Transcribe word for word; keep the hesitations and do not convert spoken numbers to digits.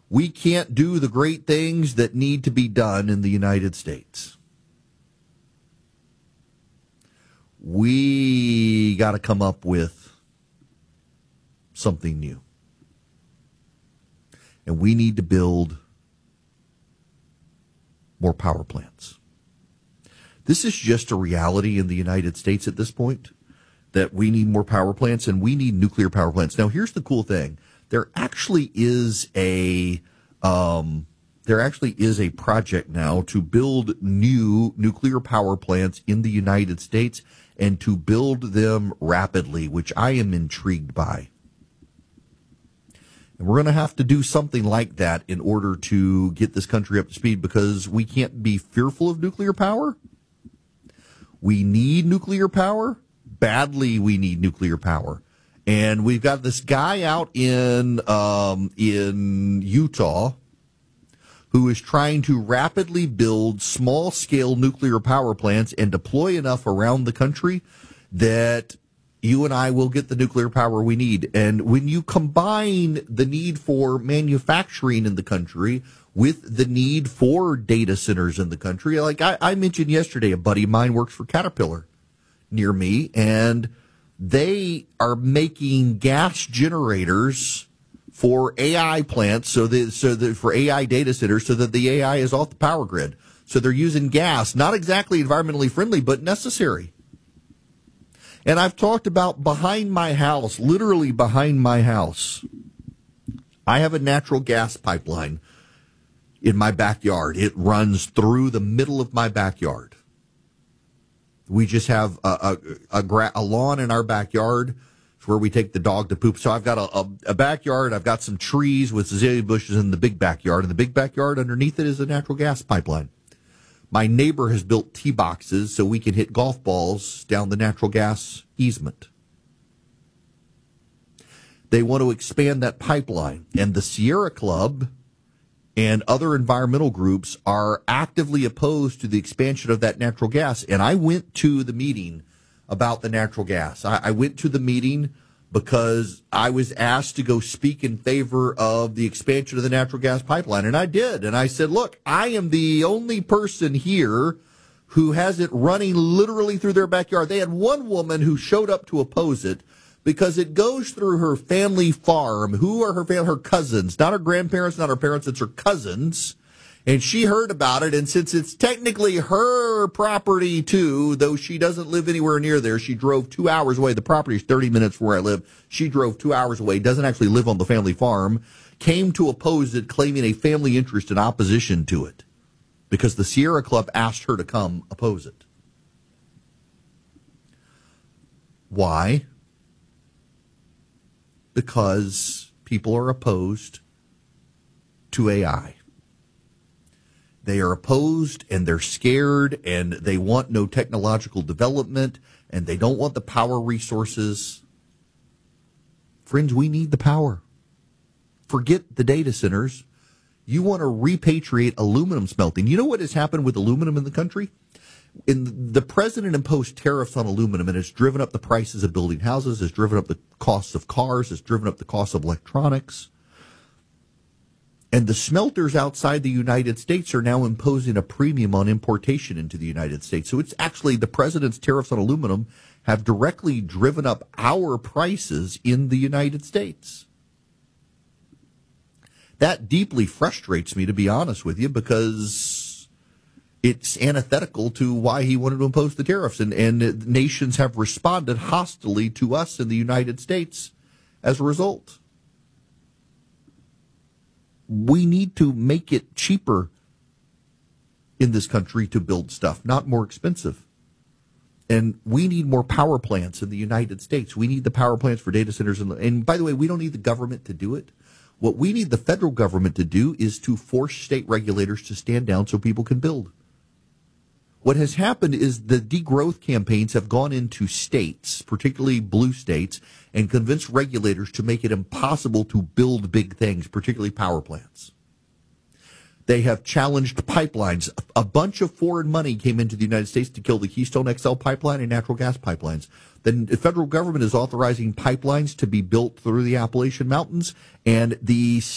we can't do the great things that need to be done in the United States. We got to come up with something new. And we need to build more power plants. This is just a reality in the United States at this point, that we need more power plants and we need nuclear power plants. Now, here's the cool thing. There actually is a um, there actually is a project now to build new nuclear power plants in the United States and to build them rapidly, which I am intrigued by. And we're going to have to do something like that in order to get this country up to speed, because we can't be fearful of nuclear power. We need nuclear power. Badly, we need nuclear power. And we've got this guy out in um, in Utah who is trying to rapidly build small-scale nuclear power plants and deploy enough around the country that you and I will get the nuclear power we need. And when you combine the need for manufacturing in the country with the need for data centers in the country, like I, I mentioned yesterday, a buddy of mine works for Caterpillar near me, and they are making gas generators for A I plants, so that so that for A I data centers, so that the A I is off the power grid. So they're using gas, not exactly environmentally friendly, but necessary. And I've talked about behind my house, literally behind my house, I have a natural gas pipeline in my backyard. It runs through the middle of my backyard. We just have a, a, a, gra- a lawn in our backyard where we take the dog to poop. So I've got a, a, a backyard. I've got some trees with azalea bushes in the big backyard. And the big backyard underneath it is a natural gas pipeline. My neighbor has built tee boxes so we can hit golf balls down the natural gas easement. They want to expand that pipeline. And the Sierra Club and other environmental groups are actively opposed to the expansion of that natural gas. And I went to the meeting about the natural gas. I, I went to the meeting because I was asked to go speak in favor of the expansion of the natural gas pipeline. And I did. And I said, look, I am the only person here who has it running literally through their backyard. They had one woman who showed up to oppose it because it goes through her family farm. Who are her family? Her cousins, not her grandparents, not her parents. It's her cousins. And she heard about it, and since it's technically her property too, though she doesn't live anywhere near there, she drove two hours away. The property is thirty minutes from where I live. She drove two hours away, doesn't actually live on the family farm, came to oppose it, claiming a family interest in opposition to it, because the Sierra Club asked her to come oppose it. Why? Because people are opposed to A I. They are opposed and they're scared and they want no technological development and they don't want the power resources. Friends, we need the power. Forget the data centers. You want to repatriate aluminum smelting. You know what has happened with aluminum in the country? In the president imposed tariffs on aluminum, and it's driven up the prices of building houses, it's driven up the costs of cars, it's driven up the cost of electronics. And the smelters outside the United States are now imposing a premium on importation into the United States. So it's actually the president's tariffs on aluminum have directly driven up our prices in the United States. That deeply frustrates me, to be honest with you, because it's antithetical to why he wanted to impose the tariffs. And, and nations have responded hostilely to us in the United States as a result. We need to make it cheaper in this country to build stuff, not more expensive. And we need more power plants in the United States. We need the power plants for data centers. And, and by the way, we don't need the government to do it. What we need the federal government to do is to force state regulators to stand down so people can build. What has happened is the degrowth campaigns have gone into states, particularly blue states, and convinced regulators to make it impossible to build big things, particularly power plants. They have challenged pipelines. A bunch of foreign money came into the United States to kill the Keystone X L pipeline and natural gas pipelines. The federal government is authorizing pipelines to be built through the Appalachian Mountains, and the